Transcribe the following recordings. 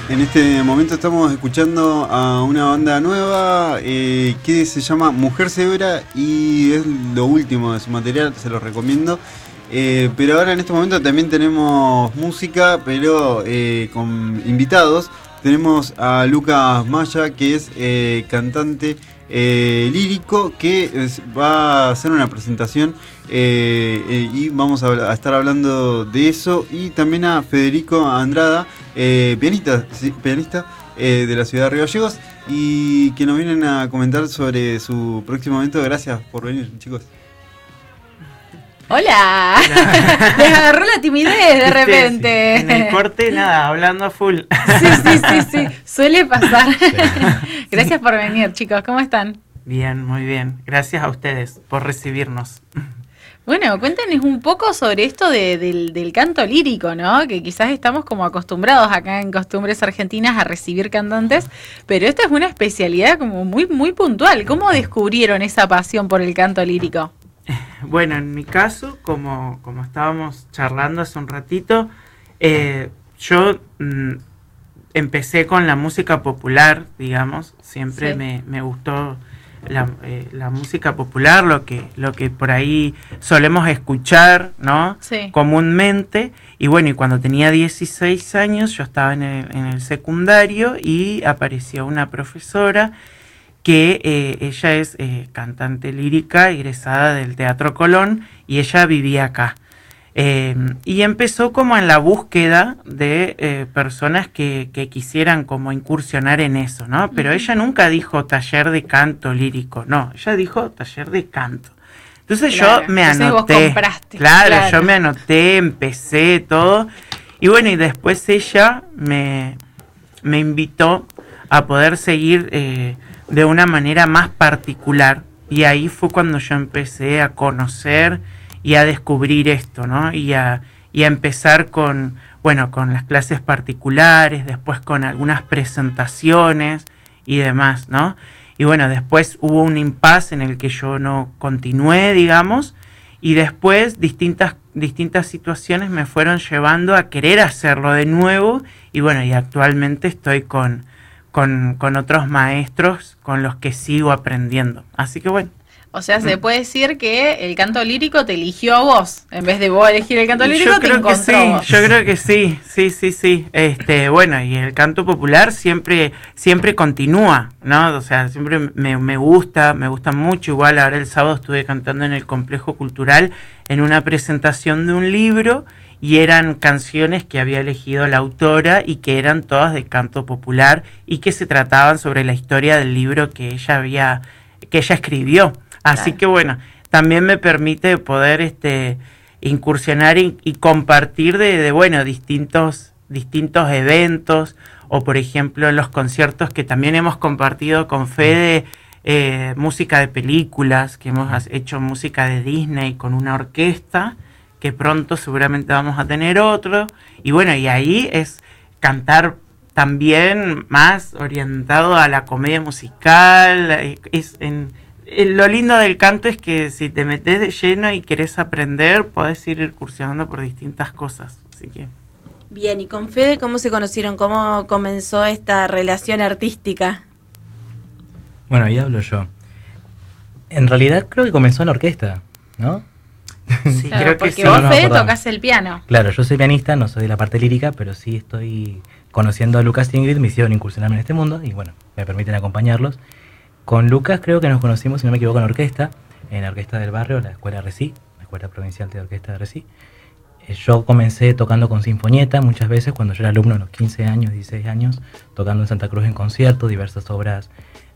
En este momento estamos escuchando a una banda nueva que se llama Mujer Severa y es lo último de su material, se los recomiendo. Pero ahora en este momento también tenemos música, pero con invitados. Tenemos a Lucas Maya, que es cantante lírico, que va a hacer una presentación y vamos a estar hablando de eso. Y también a Federico Andrada, pianista de la ciudad de Río Gallegos, y que nos vienen a comentar sobre su próximo evento. Gracias por venir, chicos. ¡Hola! Les agarró la timidez de repente. En el corte, nada, hablando a full. Sí. Suele pasar. Gracias por venir, chicos. ¿Cómo están? Bien, muy bien. Gracias a ustedes por recibirnos. Bueno, cuéntenos un poco sobre esto del canto lírico, ¿no? Que quizás estamos como acostumbrados acá en Costumbres Argentinas a recibir cantantes, pero esta es una especialidad como muy, muy puntual. ¿Cómo descubrieron esa pasión por el canto lírico? Bueno, en mi caso, como estábamos charlando hace un ratito, yo empecé con la música popular, digamos. Siempre sí. me gustó la música popular, lo que por ahí solemos escuchar, ¿no? Sí. Comúnmente. Y bueno, y cuando tenía 16 años, yo estaba en el secundario y apareció una profesora que ella es cantante lírica, egresada del Teatro Colón, y ella vivía acá. Y empezó como en la búsqueda de personas que quisieran como incursionar en eso, ¿no? Pero ella nunca dijo taller de canto lírico, no, ella dijo taller de canto. Entonces claro, yo me anoté. Vos compraste. Claro, yo me anoté, empecé todo. Y bueno, y después ella me invitó a poder seguir de una manera más particular, y ahí fue cuando yo empecé a conocer y a descubrir esto, ¿no? Y a empezar con las clases particulares, después con algunas presentaciones y demás, ¿no? Y bueno, después hubo un impasse en el que yo no continué, digamos, y después distintas situaciones me fueron llevando a querer hacerlo de nuevo, y bueno, y actualmente estoy con otros maestros con los que sigo aprendiendo. Así que bueno. O sea, se puede decir que el canto lírico te eligió a vos. En vez de vos elegir el canto lírico, te encontró a vos. Yo creo que sí. Bueno, y el canto popular siempre continúa, ¿no? O sea, siempre me gusta mucho. Igual ahora el sábado estuve cantando en el Complejo Cultural en una presentación de un libro, y eran canciones que había elegido la autora y que eran todas de canto popular y que se trataban sobre la historia del libro que ella escribió. Así que bueno, también me permite poder incursionar y compartir de distintos eventos, o por ejemplo los conciertos que también hemos compartido con Fede, música de películas, que hemos hecho música de Disney con una orquesta, que pronto seguramente vamos a tener otro, y bueno, y ahí es cantar también más orientado a la comedia musical. Lo lindo del canto es que si te metes de lleno y querés aprender, podés ir incursionando por distintas cosas. Así que bien, y con Fede, ¿cómo se conocieron? ¿Cómo comenzó esta relación artística? Bueno, ahí hablo yo. En realidad creo que comenzó en la orquesta, ¿no? Sí, claro, creo que porque sí. vos, No, Fede, perdón. tocás el piano. Claro, yo soy pianista, no soy de la parte lírica, pero sí estoy conociendo a Lucas y Ingrid, me hicieron incursionarme en este mundo y bueno, me permiten acompañarlos. Con Lucas creo que nos conocimos, si no me equivoco, en la orquesta del barrio, la Escuela RECI, la Escuela Provincial de Orquesta de RECI. Yo comencé tocando con Sinfonieta muchas veces cuando yo era alumno a los 15 años, 16 años, tocando en Santa Cruz en conciertos, diversas obras,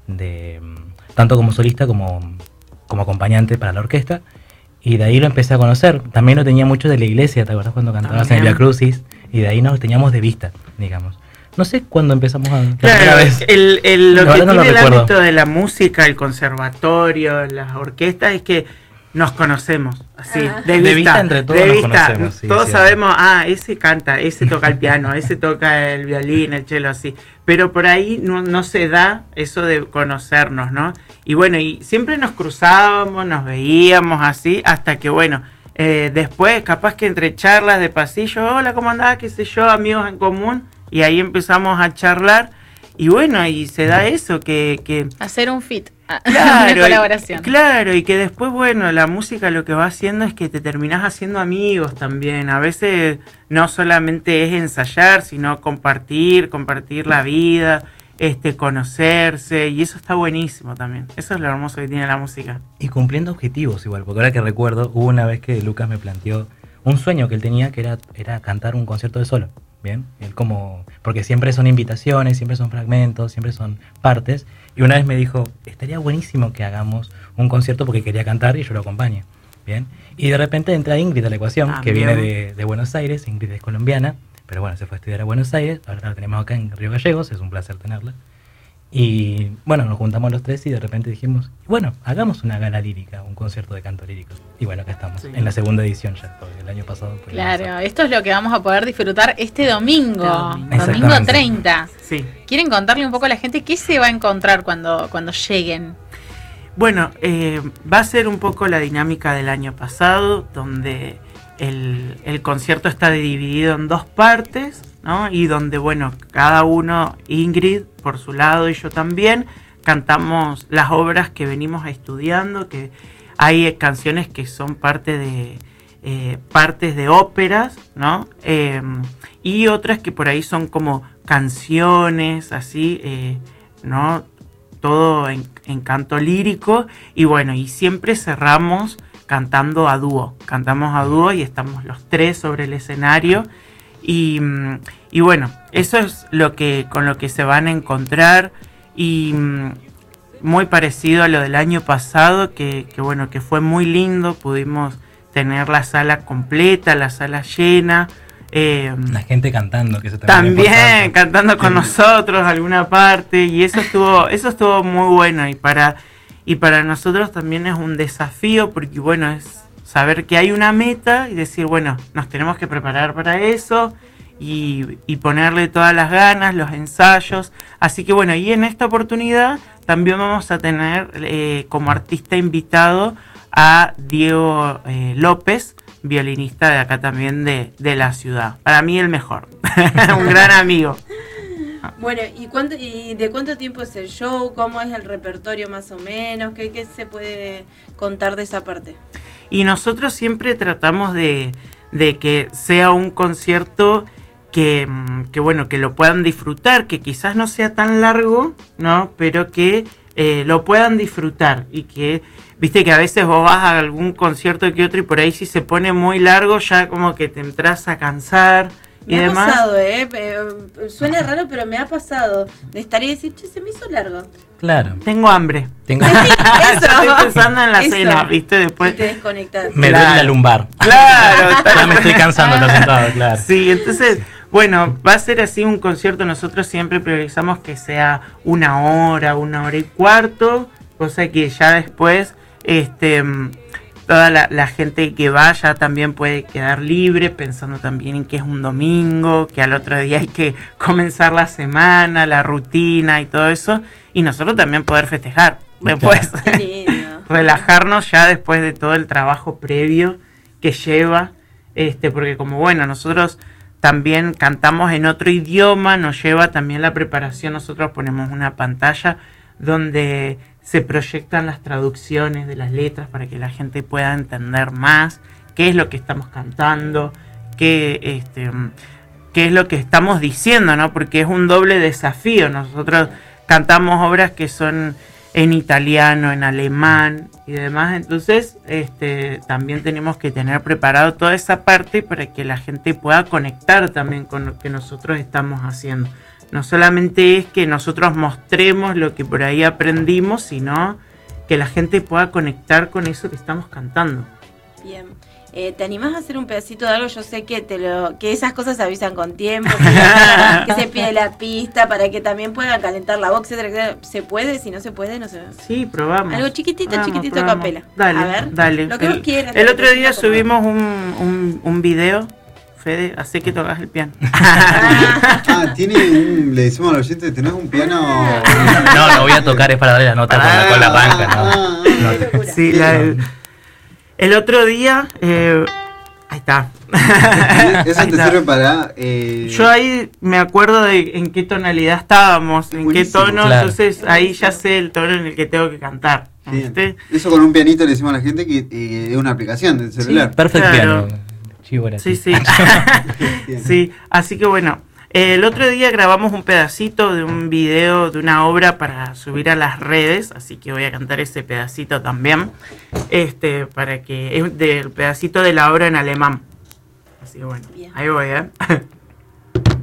tanto como solista como acompañante para la orquesta. Y de ahí lo empecé a conocer. También lo tenía mucho de la iglesia, ¿te acuerdas cuando cantabas en el Via Crucis? Y de ahí nos teníamos de vista, digamos. No sé cuándo empezamos a... Claro, lo que tiene el recuerdo. ámbito de la música, el conservatorio, las orquestas, es que nos conocemos, así, de vista entre todos nos conocemos. Sí, todos sí, sabemos, ese canta, ese toca el piano, ese toca el violín, el cello, así. Pero por ahí no se da eso de conocernos, ¿no? Y bueno, y siempre nos cruzábamos, nos veíamos así, hasta que bueno, después capaz que entre charlas de pasillo, hola, ¿cómo andás? Qué sé yo, amigos en común, Y ahí empezamos a charlar y bueno, y se da eso, que Hacer un fit, claro, una colaboración. Claro, y que después, bueno, la música lo que va haciendo es que te terminás haciendo amigos también. A veces no solamente es ensayar, sino compartir la vida, conocerse, y eso está buenísimo también. Eso es lo hermoso que tiene la música. Y cumpliendo objetivos igual, porque ahora que recuerdo, hubo una vez que Lucas me planteó un sueño que él tenía, que era cantar un concierto de solo. Bien, él porque siempre son invitaciones, siempre son fragmentos, siempre son partes, y una vez me dijo, estaría buenísimo que hagamos un concierto porque quería cantar y yo lo acompañe. Bien, y de repente entra Ingrid a la ecuación, que viene de Buenos Aires. Ingrid es colombiana, pero bueno, se fue a estudiar a Buenos Aires, ahora la tenemos acá en Río Gallegos, es un placer tenerla. Y bueno, nos juntamos los tres y de repente dijimos, bueno, hagamos una gala lírica, un concierto de canto lírico. Y bueno, acá estamos, en la segunda edición ya, porque el año pasado... Claro, esto es lo que vamos a poder disfrutar este domingo, domingo Exactamente. 30. Sí. ¿Quieren contarle un poco a la gente qué se va a encontrar cuando lleguen? Bueno, va a ser un poco la dinámica del año pasado, donde el concierto está dividido en dos partes, ¿no? Y donde, bueno, cada uno, Ingrid por su lado y yo también, cantamos las obras que venimos estudiando, que hay canciones que son partes de óperas, ¿no? Y otras que por ahí son como canciones, así, ¿no? Todo en canto lírico, y bueno, y siempre cerramos cantamos a dúo y estamos los tres sobre el escenario, y bueno, eso es con lo que se van a encontrar, y muy parecido a lo del año pasado, que bueno, que fue muy lindo, pudimos tener la sala completa, la sala llena, la gente cantando, que eso también cantando con nosotros alguna parte, y eso estuvo muy bueno, y para nosotros también es un desafío, porque bueno, es saber que hay una meta y decir, bueno, nos tenemos que preparar para eso y ponerle todas las ganas, los ensayos. Así que bueno, y en esta oportunidad también vamos a tener como artista invitado a Diego López, violinista de acá también de la ciudad. Para mí el mejor, un gran amigo. Bueno, ¿y de cuánto tiempo es el show? ¿Cómo es el repertorio más o menos? ¿Qué se puede contar de esa parte? Y nosotros siempre tratamos de que sea un concierto que bueno, que lo puedan disfrutar, que quizás no sea tan largo, ¿no? Pero que lo puedan disfrutar, y que, viste que a veces vos vas a algún concierto que otro y por ahí si se pone muy largo ya como que te entras a cansar y me demás. Me ha pasado, suena raro, pero me ha pasado de estar y decir, che, se me hizo largo. Claro. Tengo hambre. Eso. Estoy pensando en la cena, viste, después. Y te desconectas. Me duele la lumbar. Claro. Ya me estoy cansando de estar sentado, claro. Sí, entonces, bueno, va a ser así un concierto. Nosotros siempre priorizamos que sea 1 hora, 1 hora y cuarto, cosa que ya después toda la gente que vaya también puede quedar libre, pensando también en que es un domingo, que al otro día hay que comenzar la semana, la rutina y todo eso, y nosotros también poder festejar después. Qué lindo. Relajarnos ya después de todo el trabajo previo que lleva, porque como bueno, nosotros también cantamos en otro idioma, nos lleva también la preparación. Nosotros ponemos una pantalla donde se proyectan las traducciones de las letras para que la gente pueda entender más qué es lo que estamos cantando, qué es lo que estamos diciendo, ¿no? Porque es un doble desafío. Nosotros cantamos obras que son en italiano, en alemán y demás, entonces también tenemos que tener preparado toda esa parte para que la gente pueda conectar también con lo que nosotros estamos haciendo. No solamente es que nosotros mostremos lo que por ahí aprendimos, sino que la gente pueda conectar con eso que estamos cantando. Bien. ¿Te animás a hacer un pedacito de algo? Yo sé que que esas cosas se avisan con tiempo, que se pide la pista para que también puedan calentar la voz, etcétera, etcétera. ¿Se puede? Si no se puede, no se puede. Sí, probamos. Algo chiquitito, probamos. capela. Dale, a ver, dale. lo que vos quieras. El otro día subimos un video. Fede, hace que tocas el piano. Le decimos a los oyentes, ¿tenés un piano? No, no voy a tocar, es para darle la nota con la banca, ¿no? Sí, el otro día, ahí está, Eso Ahí te está. sirve para... Yo ahí me acuerdo de en qué tonalidad estábamos, en Buenísimo. qué tono, Claro. entonces ahí ya sé el tono en el que tengo que cantar. Bien. ¿Viste? Eso con un pianito le decimos a la gente que es una aplicación del celular. Perfect Claro. piano. Chivo era Sí, así. sí. Bien. Sí, así que bueno, el otro día grabamos un pedacito de un video de una obra para subir a las redes, así que voy a cantar ese pedacito también, para que es del pedacito de la obra en alemán. Así que bueno, Bien. ahí voy,